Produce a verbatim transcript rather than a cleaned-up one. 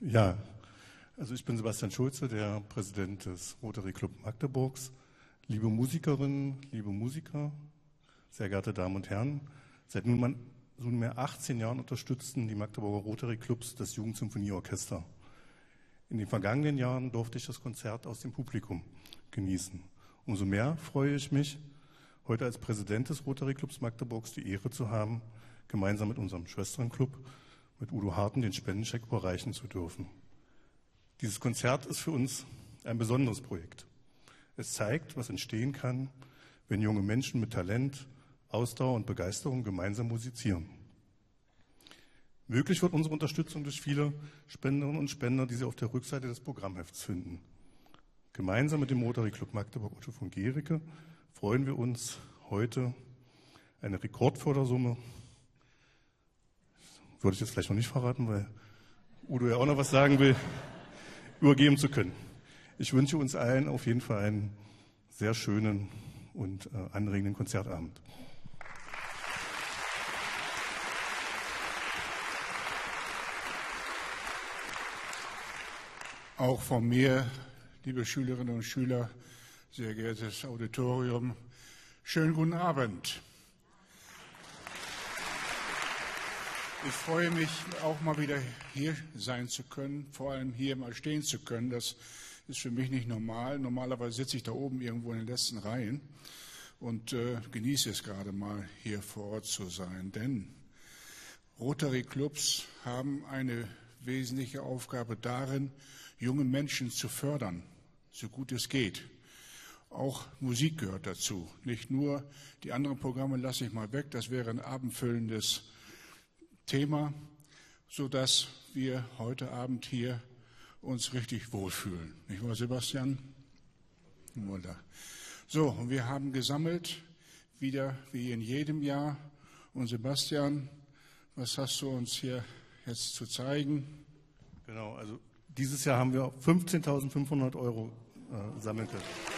Ja, also ich bin Sebastian Schulze, der Präsident des Rotary Club Magdeburgs. Liebe Musikerinnen, liebe Musiker, sehr geehrte Damen und Herren, seit nunmehr achtzehn Jahren unterstützen die Magdeburger Rotary Clubs das Jugendsymphonieorchester. In den vergangenen Jahren durfte ich das Konzert aus dem Publikum genießen. Umso mehr freue ich mich, heute als Präsident des Rotary Clubs Magdeburgs die Ehre zu haben, gemeinsam mit unserem Schwesternclub, mit Udo Harten, den Spendencheck überreichen zu dürfen. Dieses Konzert ist für uns ein besonderes Projekt. Es zeigt, was entstehen kann, wenn junge Menschen mit Talent, Ausdauer und Begeisterung gemeinsam musizieren. Möglich wird unsere Unterstützung durch viele Spenderinnen und Spender, die Sie auf der Rückseite des Programmhefts finden. Gemeinsam mit dem Rotary Club Magdeburg Otto von Guericke freuen wir uns heute, eine Rekordfördersumme, würde ich jetzt vielleicht noch nicht verraten, weil Udo ja auch noch was sagen will, übergeben zu können. Ich wünsche uns allen auf jeden Fall einen sehr schönen und äh, anregenden Konzertabend. Auch von mir, liebe Schülerinnen und Schüler, sehr geehrtes Auditorium, schönen guten Abend. Ich freue mich, auch mal wieder hier sein zu können, vor allem hier mal stehen zu können. Das ist für mich nicht normal. Normalerweise sitze ich da oben irgendwo in den letzten Reihen und äh, genieße es gerade mal, hier vor Ort zu sein. Denn Rotary Clubs haben eine wesentliche Aufgabe darin, junge Menschen zu fördern, so gut es geht. Auch Musik gehört dazu. Nicht nur die anderen Programme lasse ich mal weg, das wäre ein abendfüllendes Thema, sodass wir heute Abend hier uns richtig wohlfühlen. Nicht wahr, Sebastian? Wunderbar. So, und wir haben gesammelt, wieder wie in jedem Jahr. Und Sebastian, was hast du uns hier jetzt zu zeigen? Genau, also dieses Jahr haben wir fünfzehntausendfünfhundert Euro äh, sammeln können.